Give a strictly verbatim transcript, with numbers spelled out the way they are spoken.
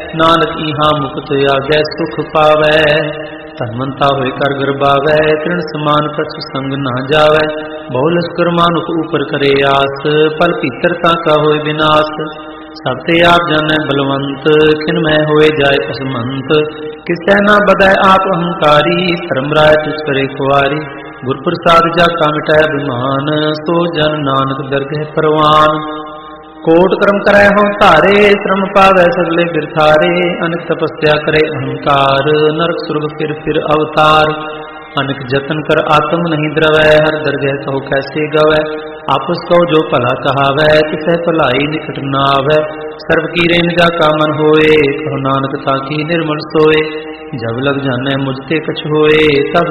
नानक इहा मुक्त आगै सुख पावै। धनवंता होए कर गरबावै, तृण समान कछु संग न जावै। बहु लश्कर मानुख ऊपर करे आस, पल भीतर ताका होए विनाश। सब ते आप जानै बलवंत, खिन मैं होए जाए असमंत। किसै न बदै आप अहंकारी, धर्म राय तुझ करे खुआरी। गुर प्रसाद जाका मिटै अभिमान, सो जन नानक दरगह परवान। कोट कर्म करै हों धारे, श्रम पावै सगले बिरथारे। अनेक तपस्या करे अहंकार, नरक सुरग फिर फिर अवतार। अनेक जतन कर आत्म नहीं द्रवै, हर दरगह कहो कैसे गवै। आपस कहो जो भला कहावै, तिसै भलाई निकट न आवै। सर्व की रेन जाका मन होए, कहो नानक ताकी निर्मल सोए। जब लग जानै मुझ ते कछ होए, तब